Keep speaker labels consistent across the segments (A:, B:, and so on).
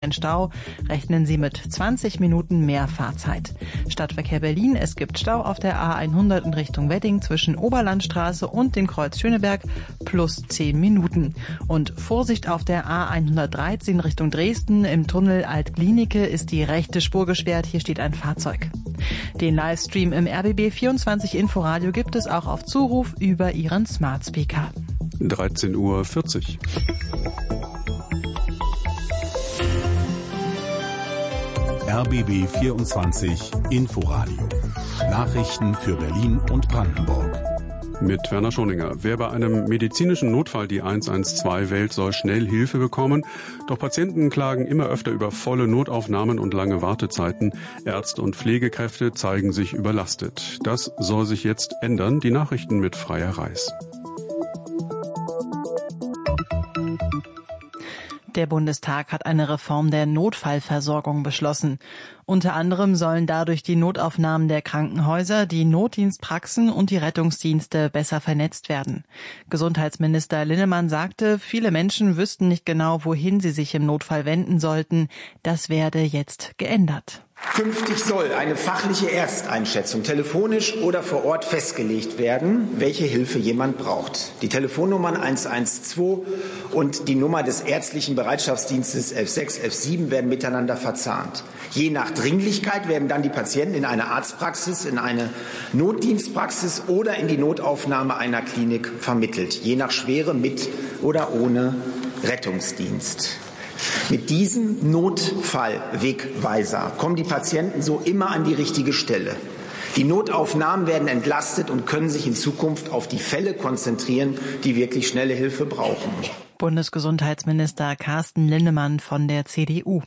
A: ein Stau. Rechnen Sie mit 20 Minuten mehr Fahrzeit. Stadtverkehr Berlin, es gibt Stau auf der A100 in Richtung Wedding zwischen Oberlandstraße und dem Kreuz Schöneberg plus 10 Minuten. Und Vorsicht auf der A113 Richtung Dresden. Im Tunnel Alt-Glienicke ist die rechte Spur gesperrt. Hier steht ein Fahrzeug. Den Livestream im RBB24 Inforadio gibt es auch auf Zuruf über Ihren Smart Speaker.
B: 13:40 Uhr.
C: RBB24 Inforadio. Nachrichten für Berlin und Brandenburg.
B: Mit Werner Schoninger. Wer bei einem medizinischen Notfall die 112 wählt, soll schnell Hilfe bekommen. Doch Patienten klagen immer öfter über volle Notaufnahmen und lange Wartezeiten. Ärzte und Pflegekräfte zeigen sich überlastet. Das soll sich jetzt ändern. Die Nachrichten mit Freya Reis.
A: Der Bundestag hat eine Reform der Notfallversorgung beschlossen. Unter anderem sollen dadurch die Notaufnahmen der Krankenhäuser, die Notdienstpraxen und die Rettungsdienste besser vernetzt werden. Gesundheitsminister Linnemann sagte, viele Menschen wüssten nicht genau, wohin sie sich im Notfall wenden sollten. Das werde jetzt geändert.
D: Künftig soll eine fachliche Ersteinschätzung telefonisch oder vor Ort festgelegt werden, welche Hilfe jemand braucht. Die Telefonnummern 112 und die Nummer des ärztlichen Bereitschaftsdienstes 11.6, 11.7 werden miteinander verzahnt. Je nach Dringlichkeit werden dann die Patienten in eine Arztpraxis, in eine Notdienstpraxis oder in die Notaufnahme einer Klinik vermittelt. Je nach Schwere mit oder ohne Rettungsdienst. Mit diesem Notfallwegweiser kommen die Patienten so immer an die richtige Stelle. Die Notaufnahmen werden entlastet und können sich in Zukunft auf die Fälle konzentrieren, die wirklich schnelle Hilfe brauchen.
A: Bundesgesundheitsminister Carsten Linnemann von der CDU.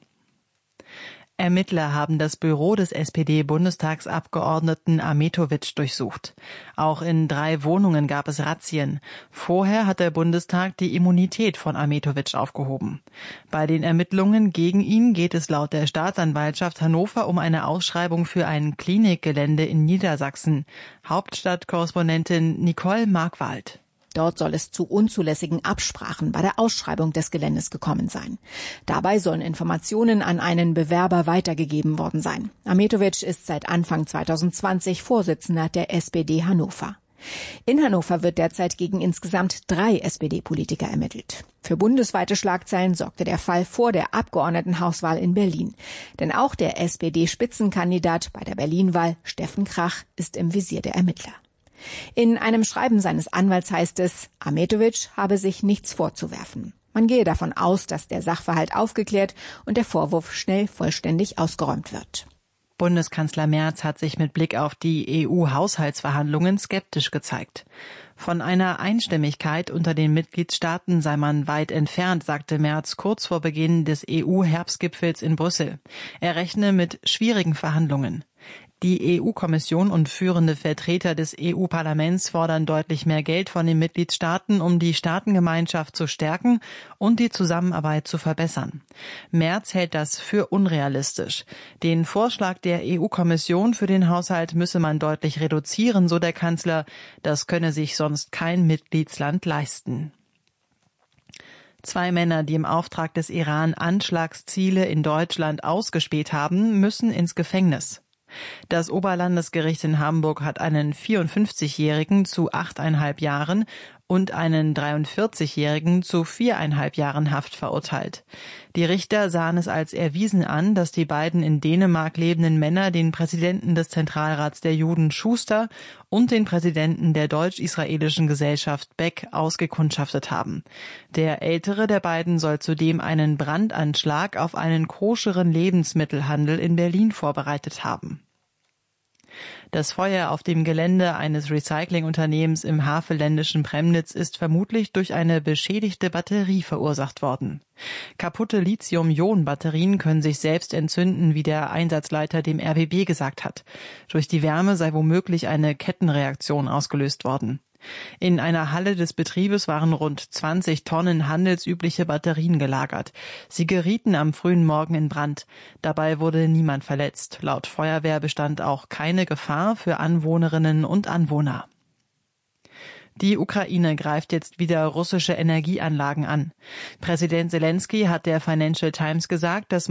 A: Ermittler haben das Büro des SPD-Bundestagsabgeordneten Ahmetović durchsucht. Auch in 3 Wohnungen gab es Razzien. Vorher hat der Bundestag die Immunität von Ahmetović aufgehoben. Bei den Ermittlungen gegen ihn geht es laut der Staatsanwaltschaft Hannover um eine Ausschreibung für ein Klinikgelände in Niedersachsen. Hauptstadtkorrespondentin Nicole Markwald.
E: Dort soll es zu unzulässigen Absprachen bei der Ausschreibung des Geländes gekommen sein. Dabei sollen Informationen an einen Bewerber weitergegeben worden sein. Ahmetović ist seit Anfang 2020 Vorsitzender der SPD Hannover. In Hannover wird derzeit gegen insgesamt 3 SPD-Politiker ermittelt. Für bundesweite Schlagzeilen sorgte der Fall vor der Abgeordnetenhauswahl in Berlin. Denn auch der SPD-Spitzenkandidat bei der Berlin-Wahl, Steffen Krach, ist im Visier der Ermittler. In einem Schreiben seines Anwalts heißt es, Ahmetović habe sich nichts vorzuwerfen. Man gehe davon aus, dass der Sachverhalt aufgeklärt und der Vorwurf schnell vollständig ausgeräumt wird.
A: Bundeskanzler Merz hat sich mit Blick auf die EU-Haushaltsverhandlungen skeptisch gezeigt. Von einer Einstimmigkeit unter den Mitgliedstaaten sei man weit entfernt, sagte Merz kurz vor Beginn des EU-Herbstgipfels in Brüssel. Er rechne mit schwierigen Verhandlungen. Die EU-Kommission und führende Vertreter des EU-Parlaments fordern deutlich mehr Geld von den Mitgliedstaaten, um die Staatengemeinschaft zu stärken und die Zusammenarbeit zu verbessern. Merz hält das für unrealistisch. Den Vorschlag der EU-Kommission für den Haushalt müsse man deutlich reduzieren, so der Kanzler. Das könne sich sonst kein Mitgliedsland leisten. 2 Männer, die im Auftrag des Iran Anschlagsziele in Deutschland ausgespäht haben, müssen ins Gefängnis. Das Oberlandesgericht in Hamburg hat einen 54-Jährigen zu 8,5 Jahren und einen 43-Jährigen zu 4,5 Jahren Haft verurteilt. Die Richter sahen es als erwiesen an, dass die beiden in Dänemark lebenden Männer den Präsidenten des Zentralrats der Juden Schuster und den Präsidenten der deutsch-israelischen Gesellschaft Beck ausgekundschaftet haben. Der ältere der beiden soll zudem einen Brandanschlag auf einen koscheren Lebensmittelhandel in Berlin vorbereitet haben. Das Feuer auf dem Gelände eines Recyclingunternehmens im havelländischen Premnitz ist vermutlich durch eine beschädigte Batterie verursacht worden. Kaputte Lithium-Ionen-Batterien können sich selbst entzünden, wie der Einsatzleiter dem RBB gesagt hat. Durch die Wärme sei womöglich eine Kettenreaktion ausgelöst worden. In einer Halle des Betriebes waren rund 20 Tonnen handelsübliche Batterien gelagert. Sie gerieten am frühen Morgen in Brand. Dabei wurde niemand verletzt. Laut Feuerwehr bestand auch keine Gefahr für Anwohnerinnen und Anwohner. Die Ukraine greift jetzt wieder russische Energieanlagen an. Präsident Selenskyj hat der Financial Times gesagt, dass